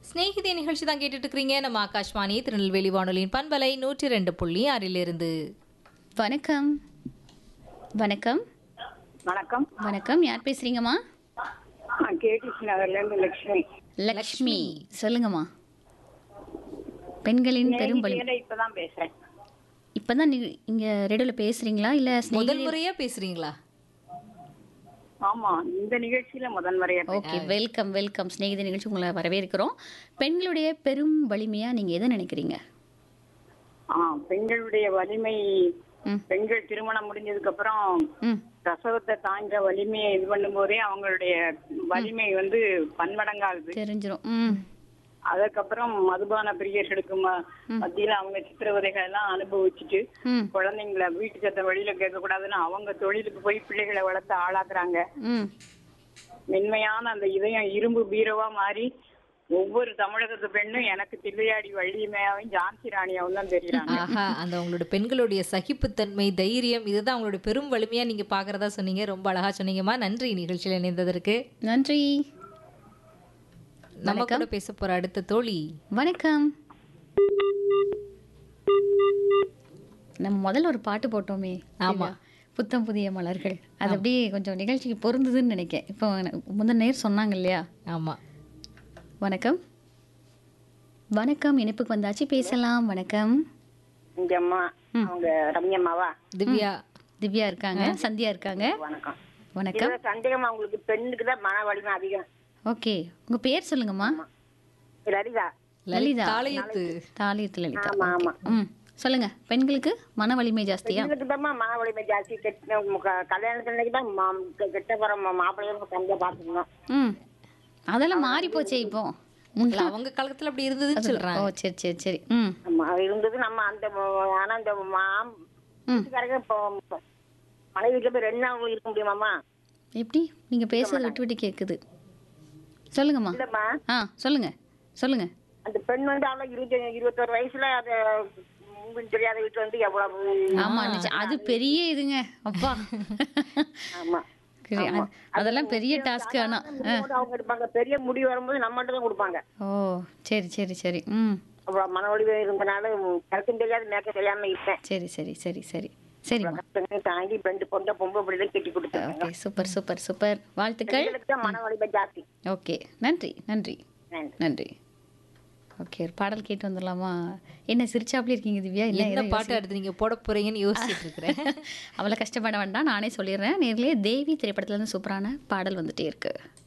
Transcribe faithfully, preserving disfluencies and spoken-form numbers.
ஸ்நேகிதி நிகழ்ச்சி தான் கேட்டுட்டு இருக்கிறீங்க. நம்ம ஆகாஷ்வாணி திருநெல்வேலி வானொலியின் பண்பலை நூற்றி ரெண்டு புள்ளி ஆறிலிருந்து. வணக்கம் வணக்கம் வணக்கம் வணக்கம். யார் பேசுறீங்கம்மா? கேடிசி நகர்ல இருந்து லட்சுமி. லக்ஷ்மி, சொல்லுங்கம்மா. பெண்களின் பெரும்பலி. இப்பதான் பேசுறேன். இப்பதான் நீங்க இங்க ரேடியோல பேசுறீங்களா இல்ல முதல் ஸ்நேகிதி? முறையா பேசுறீங்களா? ஆமா, இந்த நிகழ்ச்சியில முதல் முறையா ஓகே, வெல்கம் வெல்கம். ஸ்நேகிதி நிகழ்ச்சி உங்களை வரவேற்கிறோம். பெண்களுடைய பெரும் வலிமையா நீங்க எதை நினைக்கிறீங்க? ஆ, பெண்களுடைய வலிமை, ம். பெண்கள் திருமணம் முடிஞ்சதுக்கு அப்புறம் ம் பிரசவத்தை தாங்க வலிமையை இது பண்ணும் போதே அவங்களுடைய வலிமை வந்து பன்மடங்காகுது. தெரிஞ்சிரும். ம் அதுக்கப்புறம் மதுபான பிரியர்களுக்கு ம- மத்தியில அவங்க சித்திரவதைகள் எல்லாம் அனுபவிச்சுட்டு ம் குழந்தைங்களை வீட்டு சத்தம் வெளியில கேட்க கூடாதுன்னு அவங்க தொழிலுக்கு போய் பிள்ளைகளை வளர்த்து ஆளாக்குறாங்க. ம் மென்மையான அந்த இதயம் இரும்பு பீரவா மாறி ஒவ்வொரு தமிழகத்து பெண்ணும் எனக்கு தில்லையாடி வள்ளிமையாவும் ஜான்சி ராணியாவும் தான் தெரியுறாங்க. ஆஹா, அந்த உங்களோட பெண்களுடைய சகிப்புத்தன்மை, தைரியம், இதுதான் அவங்களோட பெரும் வலிமையா நீங்க பாக்குறதா சொன்னீங்க. ரொம்ப அழகா சொன்னீங்கம்மா. நன்றி நிகழ்ச்சியில இணைந்ததற்கு. நன்றி. நம்ம கூட பேச போற அடுத்த தோழி. வணக்கம். நம்ம முதல்ல ஒரு பாட்டு போட்டோமே. ஆமா. புத்தம் புதிய மலர்கள். அது அப்படியே கொஞ்சம் நிகழ்ச்சிக்கு பொருந்ததுன்னு நினைக்கிறேன். இப்போ முதல் நேர் சொன்னாங்க இல்லையா? ஆமா. வணக்கம் வணக்கம். இணைப்புக்கு வந்தாச்சு, பேசலாம். வணக்கம். இங்க அம்மா அவங்க ரம்யம்மாவா? திவ்யா. திவ்யா இருக்காங்க, சந்தியா இருக்காங்க. வணக்கம். வணக்கம். இதுல சந்தேகமா உங்களுக்கு பெண்ணுக்கு தான் மன வலிமை அதிகம். ஓகே, உங்க பேர் சொல்லுங்கம்மா. லலிதா. லலிதா. தாளையத்து. தாலியத்து லலிதா. ஆமா ஆமா. ம் சொல்லுங்க. பெண்களுக்கு மன வலிமை ஜாஸ்தியா? பெண்களுக்கு தான் மன வலிமை ஜாஸ்தி. கெட்ட க- கல்யாணத்துக்கு தான் மா- கெ- கெட்ட போற மாப்பிள்ளையோட கண்டிப்பா பாத்துக்கணும். ம் அதெல்லாம் மாறி போச்சே இப்போ. இல்ல, அவங்க காலத்துல அப்படி இருந்ததுன்னு ஓ சொல்றாங்க. சரி சரி சரி. ம் ஆமா, அது இருந்தது. நம்ம அந்த ம- ஆனா அந்த மாம் ம் வீட்டுக்காரங்க இப்போ மனைவி வீட்டுல போய் ரெண்டு நாள் இருக்க முடியுமாமா? எப்படி நீங்க பேசுறது விட்டு விட்டு கேக்குது. சொல்லுங்கம்மா. இல்லம்மா, ஆ சொல்லுங்க சொல்லுங்க. அந்த பெண் வந்து அவ்வளவு இருபத்தி இருபத்தோரு வயசுல அது முன்பின் தெரியாத வீட்டுல வந்து எவ்வளவு. ஆமா, நிச்சயம். அது பெரிய இதுங்க அப்பா. ஆமா, சரி, அது- அதெல்லாம் பெரிய டாஸ்க். ஆனா ஆ. முடிவோட அவங்க எடுப்பாங்க. பெரிய முடிவு வரும்போது நம்மகிட்ட தான் கொடுப்பாங்க. ஓ சரி சரி சரி. ம் அவ்வளவு மன வலிமை இருந்தனால கருத்தும் தெரியாது மேற்க தெரியாம இருப்பேன். சரி சரி சரி சரி சரிம்மா. கஷ்டங்களை தாங்கி ரெண்டு பொண்ணை பொம்பளை பிள்ளைகளை கட்டி கொடுத்தாங்க. Okay, super super super. வாழ்த்துக்கள். பெண்களுக்கு தான் மன வலிமை ஜாஸ்தி. ஓகே, நன்றி நன்றி நன்றி. நன்றி. ஓகே, ஒரு பாடல் கேட்டு வந்துடலாமா? என்ன சிரிச்சாப்ல இருக்கீங்க திவ்யா? இல்ல என்ன பாட்டு அடுத்து நீங்க போட போறீங்கன்னு யோசிச்சுட்டு இருக்கிறேன். அவளை கஷ்டப்பட வேண்டாம், நானே சொல்லிடுறேன். நேர்லயே தேவி திரைப்படத்துல இருந்து சூப்பரான பாடல் வந்துட்டே இருக்கு.